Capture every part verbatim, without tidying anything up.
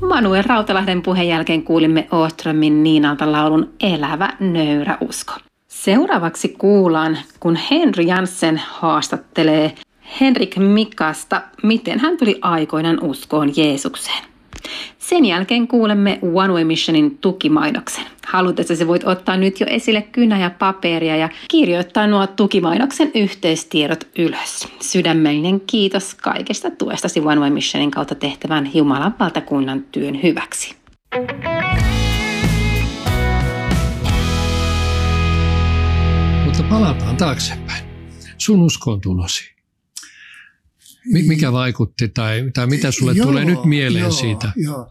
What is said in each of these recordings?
Manuel Rautalahden puheen jälkeen kuulimme Åströmin Niinalta laulun Elävä nöyrä usko. Seuraavaksi kuullaan, kun Henry Jansen haastattelee Henrik Mikasta, miten hän tuli aikoinaan uskoon Jeesukseen. Sen jälkeen kuulemme One Way Missionin tukimainoksen. Halutessasi voit ottaa nyt jo esille kynä ja paperia ja kirjoittaa nuo tukimainoksen yhteystiedot ylös. Sydämellinen kiitos kaikesta tuestasi One Way Missionin kautta tehtävän Jumalan valtakunnan työn hyväksi. Mutta palataan taaksepäin. Sun uskoon tulosi. Mikä vaikutti tai, tai mitä sulle joo, tulee nyt mieleen joo, siitä? Joo.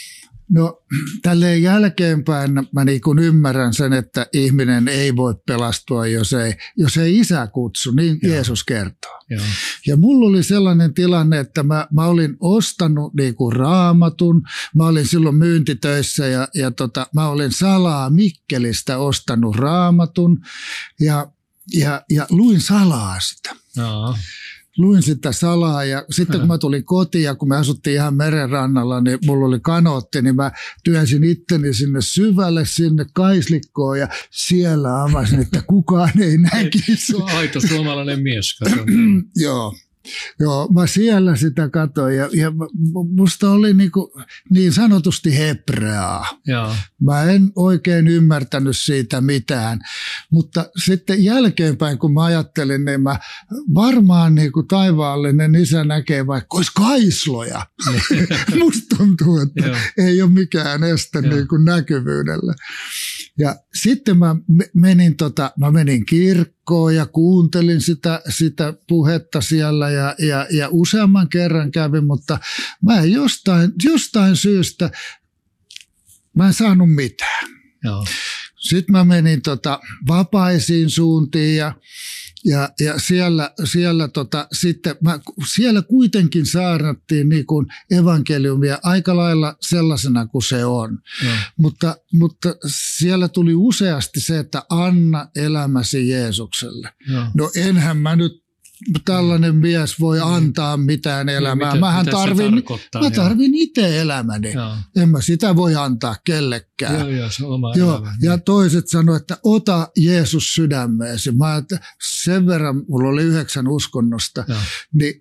No tälleen jälkeenpäin mä niin kuin ymmärrän sen, että ihminen ei voi pelastua, jos ei, jos ei isä kutsu, niin joo. Jeesus kertoo. Joo. Ja mulla oli sellainen tilanne, että mä, mä olin ostanut niin kuin Raamatun, mä olin silloin myyntitöissä ja, ja tota, mä olin salaa Mikkelistä ostanut Raamatun ja, ja, ja luin salaa sitä. Joo. Luin sitä salaa ja sitten kun mä tulin kotiin ja kun me asuttiin ihan merenrannalla, niin mulla oli kanootti, niin mä työnsin itteni sinne syvälle, sinne kaislikkoon ja siellä avasin, että kukaan ei näkisi. Aito suomalainen mies. Joo. Joo, mä siellä sitä katsoin ja, ja musta oli niin, kuin, niin sanotusti hebreaa. Joo. Mä en oikein ymmärtänyt siitä mitään, mutta sitten jälkeenpäin kun mä ajattelin, niin mä varmaan niin kuin taivaallinen isä näkee vaikka olisi kaisloja. Musta tuntuu, että Joo. ei ole mikään este niin kuin näkyvyydellä. Ja sitten mä menin, tota, mä menin kirkkoon ja kuuntelin sitä, sitä puhetta siellä ja, ja, ja useamman kerran kävin, mutta mä en jostain, jostain syystä, mä en saanut mitään. Joo. Sitten mä menin tota, vapaisiin suuntiin ja, ja, ja siellä, siellä, tota, sitten mä, siellä kuitenkin saarnattiin niin kuin evankeliumia aika lailla sellaisena kuin se on. Mutta, mutta siellä tuli useasti se, että anna elämäsi Jeesukselle. Joo. No enhän mä nyt tällainen mies voi antaa mitään elämää. Mitä, Mähän mitä tarvin, mä tarvin itse elämäni. Joo. En mä sitä voi antaa kellekään. Joo, joo, se on oma joo, elämä. ja toiset sanoivat, että ota Jeesus sydämeesi. Mä että sen verran, mulla oli yhdeksän uskonnosta, joo. niin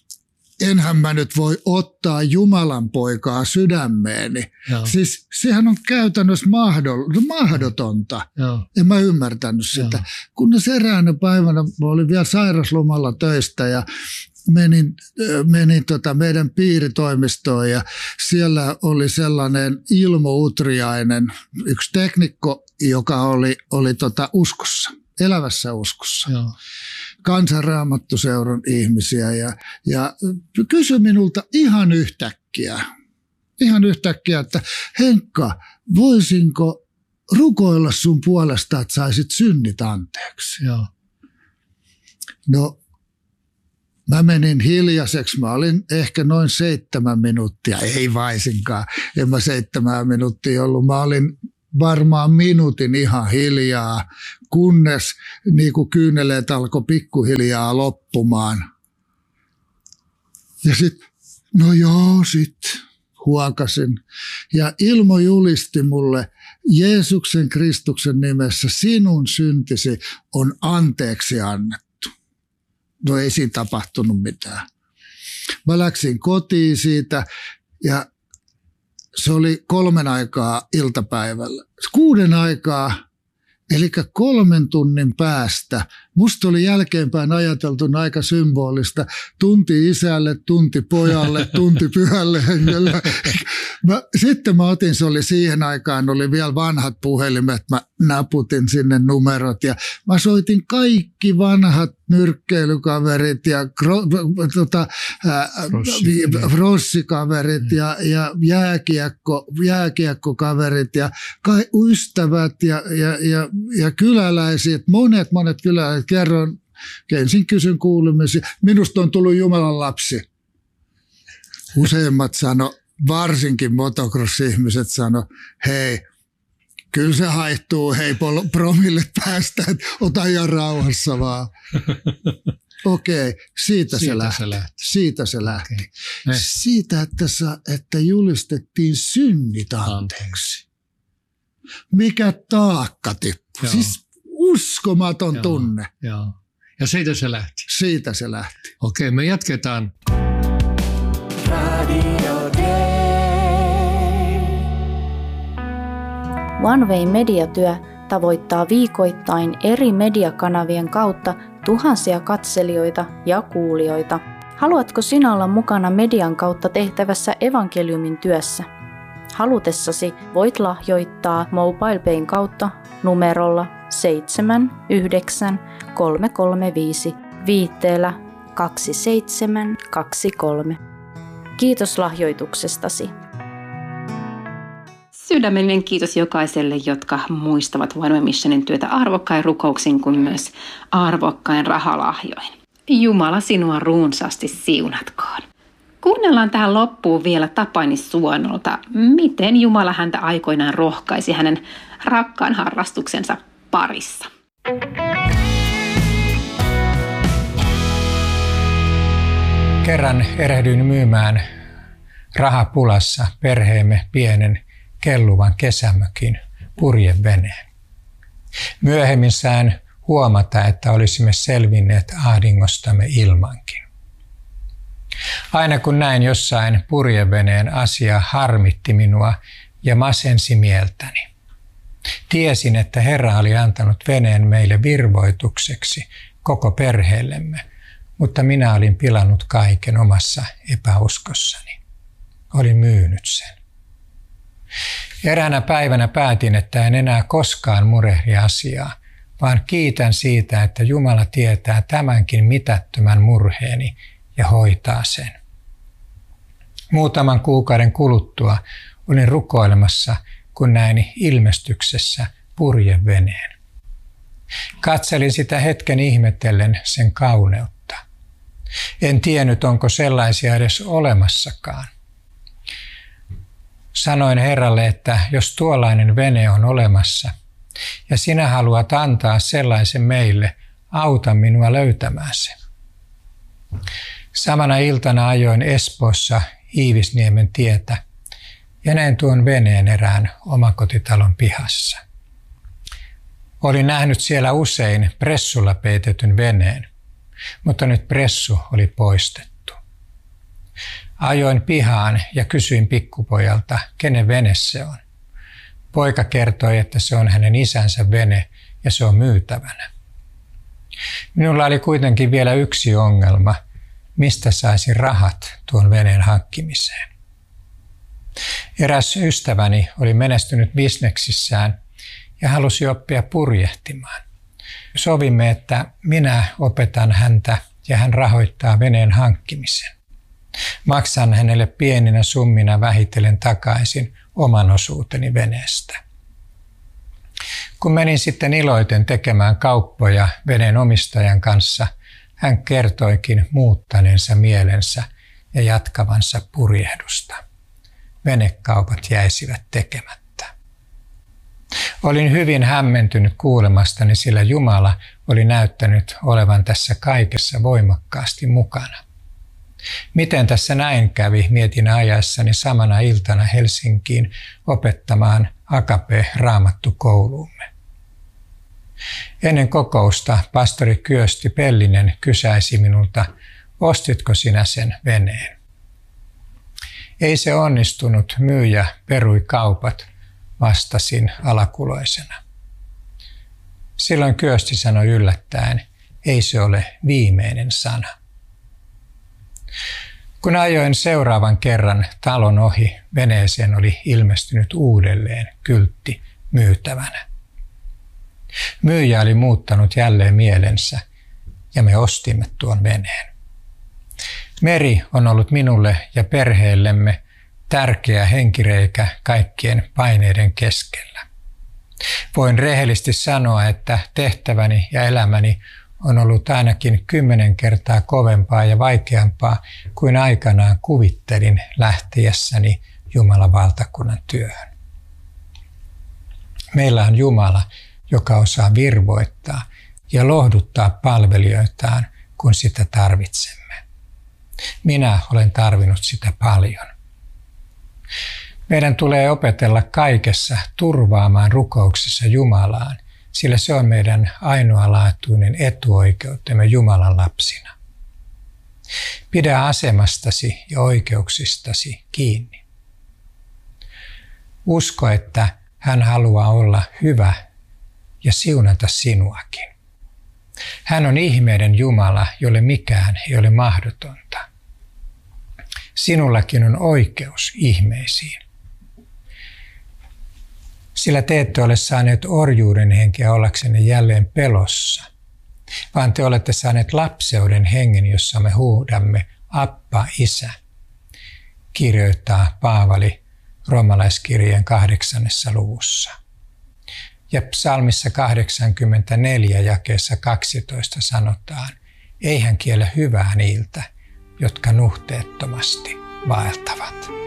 enhän mä nyt voi ottaa Jumalan poikaa sydämeeni. Joo. Siis sehän on käytännössä mahdotonta. Joo. En mä ymmärtänyt sitä. Joo. Kunnes eräänä päivänä, mä olin vielä sairaslomalla töistä ja menin, menin tota meidän piiritoimistoon ja siellä oli sellainen Ilmo Utriainen, yksi teknikko, joka oli, oli tota uskossa, elävässä uskossa. Joo. Kansanraamattuseuran ihmisiä ja, ja kysyi minulta ihan yhtäkkiä, ihan yhtäkkiä, että Henkka, voisinko rukoilla sun puolesta, että saisit synnit anteeksi? Joo. No, mä menin hiljaiseksi, mä olin ehkä noin seitsemän minuuttia, ei vaisinkaan, en mä seitsemän minuuttia ollut, mä olin varmaan minuutin ihan hiljaa, kunnes niin kuin kyyneleet alkoi pikkuhiljaa loppumaan. Ja sitten, no joo, sitten huokasin. Ja Ilmo julisti mulle Jeesuksen Kristuksen nimessä, sinun syntisi on anteeksi annettu. No ei siinä tapahtunut mitään. Mä läksin kotiin siitä ja se oli kolmen aikaa iltapäivällä. Kuuden aikaa, eli kolmen tunnin päästä, musta oli jälkeenpäin ajateltuna aika symbolista, tunti isälle, tunti pojalle, tunti pyhälle hengelle. Mä, sitten mä otin, se oli siihen aikaan, oli vielä vanhat puhelimet, mä naputin sinne numerot ja mä soitin kaikki vanhat nyrkkeilykaverit ja kro, tota, ää, rossikaverit ja, ja jääkiekko, jääkiekkokaverit ja ka, ystävät ja, ja, ja, ja kyläläiset, monet monet kyläläiset. Kerron, ensin kysyn kuulumisia. Minusta on tullut Jumalan lapsi. Useimmat sano, varsinkin motocross-ihmiset sano, hei, kyllä se haihtuu, hei promille päästä, että ota ihan rauhassa vaan. Okei, okay, siitä, siitä, se lähti. se lähti. Siitä se lähti. Okay. Siitä, että, sa, että julistettiin synnit anteeksi. Mikä taakka tippui. Siis uskomaton Joo. tunne. Joo. Ja siitä se lähti. Siitä se lähti. Okei, me jatketaan. One Way mediatyö tavoittaa viikoittain eri mediakanavien kautta tuhansia katselijoita ja kuulijoita. Haluatko sinä olla mukana median kautta tehtävässä evankeliumin työssä? Halutessasi voit lahjoittaa MobilePayn kautta numerolla seitsemän yhdeksän kolme kolme viisi viitteellä kaksi seitsemän kaksi kolme. Kiitos lahjoituksestasi. Sydämellinen kiitos jokaiselle, jotka muistavat One Way Missionin työtä arvokkain rukouksin kuin myös arvokkain rahalahjoin. Jumala sinua runsaasti siunatkoon. Kuunnellaan tähän loppuun vielä Tapani Suonolta, miten Jumala häntä aikoinaan rohkaisi hänen rakkaan harrastuksensa parissa. Kerran erehdyin myymään rahapulassa perheemme pienen kelluvan kesämökin purjeveneen. Myöhemmin sain huomata, että olisimme selvinneet ahdingostamme ilmankin. Aina kun näin jossain purjeveneen asia harmitti minua ja masensi mieltäni. Tiesin, että Herra oli antanut veneen meille virvoitukseksi koko perheellemme, mutta minä olin pilannut kaiken omassa epäuskossani. Olin myynyt sen. Eräänä päivänä päätin, että en enää koskaan murehdi asiaa, vaan kiitän siitä, että Jumala tietää tämänkin mitättömän murheeni ja hoitaa sen. Muutaman kuukauden kuluttua olin rukoilemassa, kun näin ilmestyksessä purjeveneen. Katselin sitä hetken ihmetellen sen kauneutta. En tiennyt, onko sellaisia edes olemassakaan. Sanoin Herralle, että jos tuollainen vene on olemassa ja sinä haluat antaa sellaisen meille, auta minua löytämään sen. Samana iltana ajoin Espoossa Iivisniemen tietä ja näin tuon veneen erään omakotitalon pihassa. Olin nähnyt siellä usein pressulla peitetyn veneen, mutta nyt pressu oli poistettu. Ajoin pihaan ja kysyin pikkupojalta, kenen vene se on. Poika kertoi, että se on hänen isänsä vene ja se on myytävänä. Minulla oli kuitenkin vielä yksi ongelma, mistä saisin rahat tuon veneen hankkimiseen. Eräs ystäväni oli menestynyt bisneksissään ja halusi oppia purjehtimaan. Sovimme, että minä opetan häntä ja hän rahoittaa veneen hankkimisen. Maksan hänelle pieninä summina vähitellen takaisin oman osuuteni veneestä. Kun menin sitten iloiten tekemään kauppoja veneen omistajan kanssa, hän kertoikin muuttaneensa mielensä ja jatkavansa purjehdusta. Venekaupat jäisivät tekemättä. Olin hyvin hämmentynyt kuulemastani, sillä Jumala oli näyttänyt olevan tässä kaikessa voimakkaasti mukana. Miten tässä näin kävi, mietin ajaessani samana iltana Helsinkiin opettamaan Agape-raamattukouluumme. Ennen kokousta pastori Kyösti Pellinen kysäisi minulta, ostitko sinä sen veneen? Ei se onnistunut, myyjä perui kaupat, vastasin alakuloisena. Silloin Kyösti sanoi yllättäen, ei se ole viimeinen sana. Kun ajoin seuraavan kerran talon ohi, veneeseen oli ilmestynyt uudelleen kyltti myytävänä. Myyjä oli muuttanut jälleen mielensä ja me ostimme tuon veneen. Meri on ollut minulle ja perheellemme tärkeä henkireikä kaikkien paineiden keskellä. Voin rehellisesti sanoa, että tehtäväni ja elämäni on ollut ainakin kymmenen kertaa kovempaa ja vaikeampaa kuin aikanaan kuvittelin lähtiessäni Jumalan valtakunnan työhön. Meillä on Jumala, joka osaa virvoittaa ja lohduttaa palvelijoitaan kun sitä tarvitsemme. Minä olen tarvinnut sitä paljon. Meidän tulee opetella kaikessa turvaamaan rukouksessa Jumalaan, sillä se on meidän ainoalaatuinen etuoikeutemme Jumalan lapsina. Pidä asemastasi ja oikeuksistasi kiinni. Usko, että hän haluaa olla hyvä ja siunata sinuakin. Hän on ihmeiden Jumala, jolle mikään ei ole mahdotonta. Sinullakin on oikeus ihmeisiin. Sillä te ette ole saaneet orjuuden henkeä ollaksenne jälleen pelossa, vaan te olette saaneet lapseuden hengen, jossa me huudamme Appa, Isä, kirjoittaa Paavali roomalaiskirjeen kahdeksannessa luvussa. Ja psalmissa kahdeksankymmentäneljä jakeessa kaksitoista sanotaan, ei hän kiellä hyvää niiltä, jotka nuhteettomasti vaeltavat.